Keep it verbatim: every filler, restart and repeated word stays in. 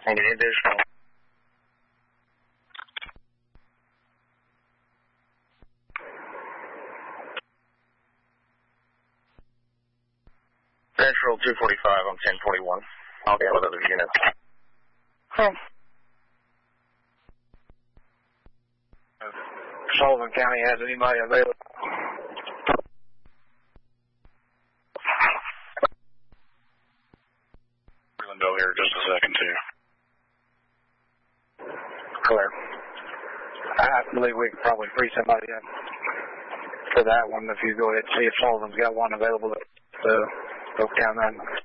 Any additional? Central two forty-five on ten forty-one. I'll deal with other units. Hmm. Sullivan County has anybody available? Go here just a second, too. Clear. I believe we could probably free somebody up for that one if you go ahead and see if Sullivan's got one available to uh, go down that